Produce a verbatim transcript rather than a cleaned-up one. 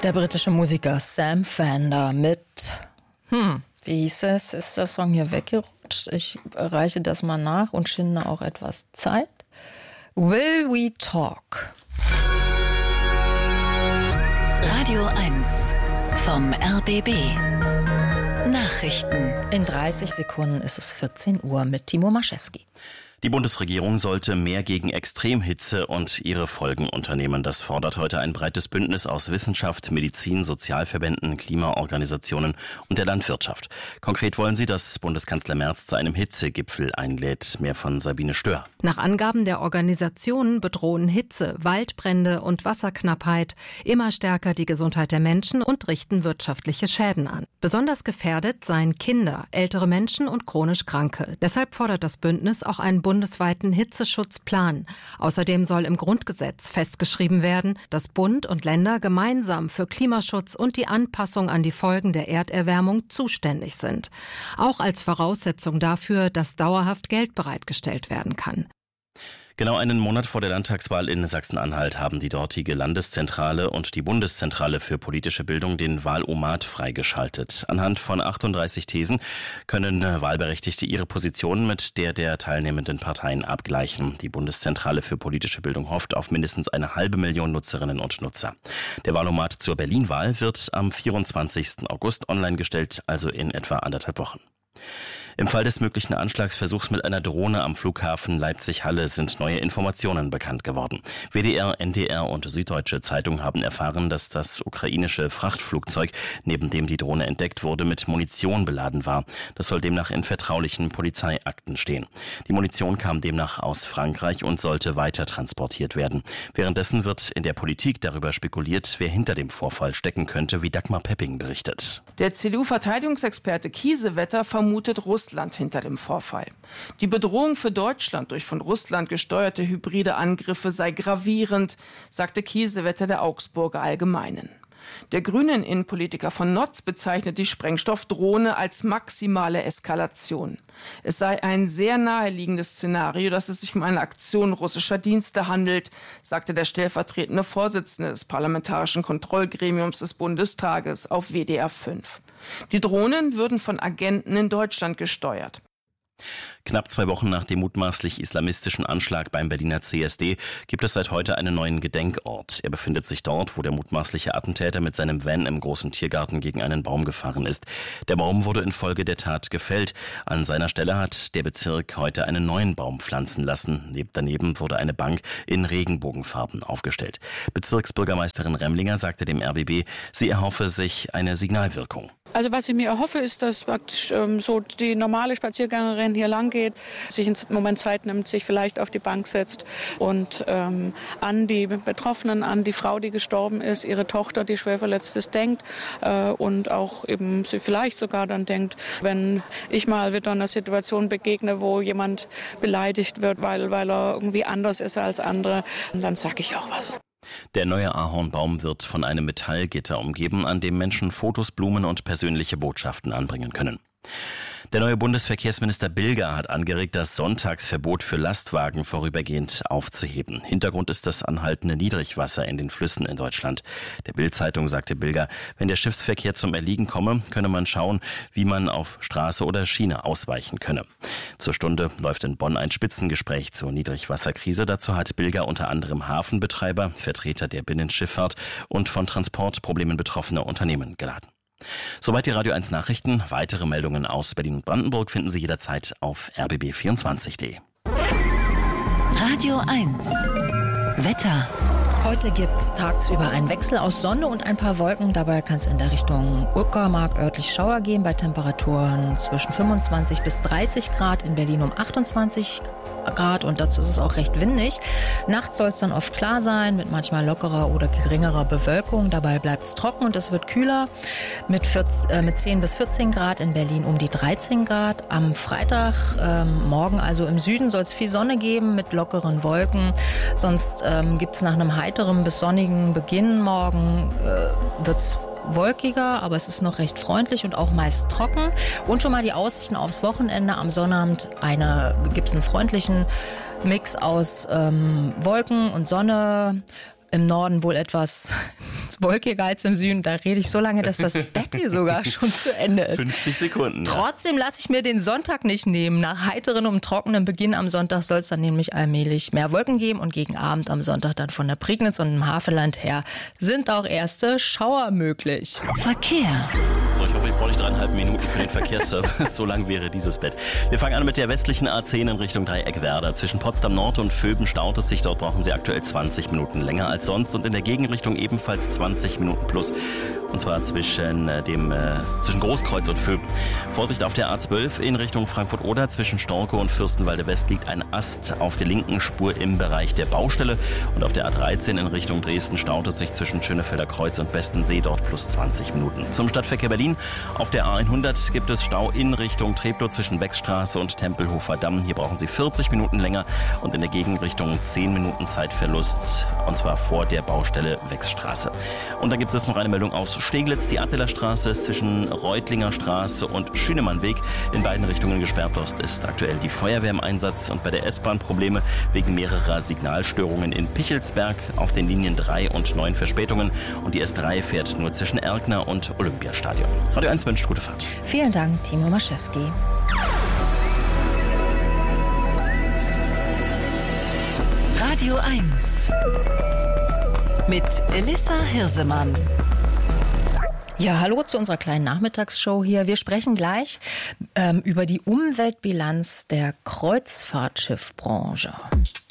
Der britische Musiker Sam Fender mit, hm, wie hieß es, ist der Song hier weggerutscht? Ich reiche das mal nach und schinde auch etwas Zeit. Will We Talk? Radio eins vom R B B. Nachrichten. In dreißig Sekunden ist es vierzehn Uhr mit Timo Maschewski. Die Bundesregierung sollte mehr gegen Extremhitze und ihre Folgen unternehmen. Das fordert heute ein breites Bündnis aus Wissenschaft, Medizin, Sozialverbänden, Klimaorganisationen und der Landwirtschaft. Konkret wollen sie, dass Bundeskanzler Merz zu einem Hitzegipfel einlädt. Mehr von Sabine Stör. Nach Angaben der Organisationen bedrohen Hitze, Waldbrände und Wasserknappheit immer stärker die Gesundheit der Menschen und richten wirtschaftliche Schäden an. Besonders gefährdet seien Kinder, ältere Menschen und chronisch Kranke. Deshalb fordert das Bündnis auch einen bundesweiten Hitzeschutzplan. Außerdem soll im Grundgesetz festgeschrieben werden, dass Bund und Länder gemeinsam für Klimaschutz und die Anpassung an die Folgen der Erderwärmung zuständig sind. Auch als Voraussetzung dafür, dass dauerhaft Geld bereitgestellt werden kann. Genau einen Monat vor der Landtagswahl in Sachsen-Anhalt haben die dortige Landeszentrale und die Bundeszentrale für politische Bildung den Wahlomat freigeschaltet. Anhand von achtunddreißig Thesen können Wahlberechtigte ihre Position mit der der teilnehmenden Parteien abgleichen. Die Bundeszentrale für politische Bildung hofft auf mindestens eine halbe Million Nutzerinnen und Nutzer. Der Wahlomat zur Berlin-Wahl wird am vierundzwanzigsten August online gestellt, also in etwa anderthalb Wochen. Im Fall des möglichen Anschlagsversuchs mit einer Drohne am Flughafen Leipzig-Halle sind neue Informationen bekannt geworden. W D R, N D R und Süddeutsche Zeitung haben erfahren, dass das ukrainische Frachtflugzeug, neben dem die Drohne entdeckt wurde, mit Munition beladen war. Das soll demnach in vertraulichen Polizeiakten stehen. Die Munition kam demnach aus Frankreich und sollte weiter transportiert werden. Währenddessen wird in der Politik darüber spekuliert, wer hinter dem Vorfall stecken könnte, wie Dagmar Pepping berichtet. Der C D U-Verteidigungsexperte Kiesewetter vermutet Russland hinter dem Vorfall. Die Bedrohung für Deutschland durch von Russland gesteuerte hybride Angriffe sei gravierend, sagte Kiesewetter der Augsburger Allgemeinen. Der grünen Innenpolitiker von Notz bezeichnet die Sprengstoffdrohne als maximale Eskalation. Es sei ein sehr naheliegendes Szenario, dass es sich um eine Aktion russischer Dienste handelt, sagte der stellvertretende Vorsitzende des Parlamentarischen Kontrollgremiums des Bundestages auf W D R fünf. Die Drohnen würden von Agenten in Deutschland gesteuert. Knapp zwei Wochen nach dem mutmaßlich islamistischen Anschlag beim Berliner C S D gibt es seit heute einen neuen Gedenkort. Er befindet sich dort, wo der mutmaßliche Attentäter mit seinem Van im großen Tiergarten gegen einen Baum gefahren ist. Der Baum wurde infolge der Tat gefällt. An seiner Stelle hat der Bezirk heute einen neuen Baum pflanzen lassen. Daneben wurde eine Bank in Regenbogenfarben aufgestellt. Bezirksbürgermeisterin Remlinger sagte dem R B B, sie erhoffe sich eine Signalwirkung. Also was ich mir erhoffe, ist, dass praktisch ähm, so die normale Spaziergängerin hier lang geht, sich einen Moment Zeit nimmt, sich vielleicht auf die Bank setzt und ähm, an die Betroffenen, an die Frau, die gestorben ist, ihre Tochter, die schwer verletzt ist, denkt äh, und auch eben sie vielleicht sogar dann denkt, wenn ich mal wieder einer Situation begegne, wo jemand beleidigt wird, weil, weil er irgendwie anders ist als andere, dann sage ich auch was. Der neue Ahornbaum wird von einem Metallgitter umgeben, an dem Menschen Fotos, Blumen und persönliche Botschaften anbringen können. Der neue Bundesverkehrsminister Bilger hat angeregt, das Sonntagsverbot für Lastwagen vorübergehend aufzuheben. Hintergrund ist das anhaltende Niedrigwasser in den Flüssen in Deutschland. Der Bild-Zeitung sagte Bilger, wenn der Schiffsverkehr zum Erliegen komme, könne man schauen, wie man auf Straße oder Schiene ausweichen könne. Zur Stunde läuft in Bonn ein Spitzengespräch zur Niedrigwasserkrise. Dazu hat Bilger unter anderem Hafenbetreiber, Vertreter der Binnenschifffahrt und von Transportproblemen betroffene Unternehmen geladen. Soweit die Radio eins Nachrichten. Weitere Meldungen aus Berlin und Brandenburg finden Sie jederzeit auf r b b vierundzwanzig punkt d. Radio eins Wetter. Heute gibt es tagsüber einen Wechsel aus Sonne und ein paar Wolken. Dabei kann es in der Richtung Uckermark örtlich Schauer geben bei Temperaturen zwischen fünfundzwanzig bis dreißig Grad, in Berlin um achtundzwanzig Grad und dazu ist es auch recht windig. Nachts soll es dann oft klar sein mit manchmal lockerer oder geringerer Bewölkung. Dabei bleibt es trocken und es wird kühler mit, vierzehn, äh, mit zehn bis vierzehn Grad, in Berlin um die dreizehn Grad. Am Freitag, ähm, morgen also im Süden, soll es viel Sonne geben mit lockeren Wolken. Sonst ähm, gibt es nach einem heiteren bis sonnigen Beginn morgen äh, wird es wolkiger, aber es ist noch recht freundlich und auch meist trocken. Und schon mal die Aussichten aufs Wochenende. Am Sonnabend gibt es einen freundlichen Mix aus ähm, Wolken und Sonne. Im Norden wohl etwas wolkiger als im Süden. Da rede ich so lange, dass das Bett hier sogar schon zu Ende ist. fünfzig Sekunden. Ja. Trotzdem lasse ich mir den Sonntag nicht nehmen. Nach heiteren und trockenen Beginn am Sonntag soll es dann nämlich allmählich mehr Wolken geben und gegen Abend am Sonntag dann von der Prignitz und dem Havelland her sind auch erste Schauer möglich. Verkehr. So, ich hoffe, ich brauche nicht dreieinhalb Minuten für den Verkehrsservice. So lang wäre dieses Bett. Wir fangen an mit der westlichen A zehn in Richtung Dreieckwerder. Zwischen Potsdam Nord und Vöben staut es sich. Dort brauchen Sie aktuell zwanzig Minuten länger als sonst und in der Gegenrichtung ebenfalls zwanzig Minuten plus. Und zwar zwischen, äh, dem, äh, zwischen Großkreuz und Vöben. Vorsicht auf der A zwölf in Richtung Frankfurt-Oder. Zwischen Storkow und Fürstenwalde West liegt ein Ast auf der linken Spur im Bereich der Baustelle. Und auf der A dreizehn in Richtung Dresden staut es sich zwischen Schönefelder Kreuz und Bestensee. Dort plus zwanzig Minuten. Zum Stadtverkehr Berlin. Auf der A hundert gibt es Stau in Richtung Treptow zwischen Beckstraße und Tempelhofer Damm. Hier brauchen Sie vierzig Minuten länger und in der Gegenrichtung zehn Minuten Zeitverlust. Und zwar vor der Baustelle Wechsstraße. Und dann gibt es noch eine Meldung aus Steglitz. Die Adlerstraße ist zwischen Reutlinger Straße und Schünemannweg in beiden Richtungen gesperrt. Dort ist aktuell die Feuerwehr im Einsatz und bei der S-Bahn Probleme wegen mehrerer Signalstörungen in Pichelsberg auf den Linien drei und neun Verspätungen und die S drei fährt nur zwischen Erkner und Olympiastadion. Radio eins wünscht gute Fahrt. Vielen Dank, Timo Maschewski. Radio eins mit Elissa Hirsemann. Ja, hallo zu unserer kleinen Nachmittagsshow hier. Wir sprechen gleich ähm, über die Umweltbilanz der Kreuzfahrtschiffbranche.